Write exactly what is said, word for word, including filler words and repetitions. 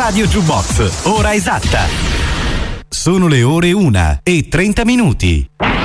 Radio Jukebox, ora esatta. Sono le ore una e trenta minuti.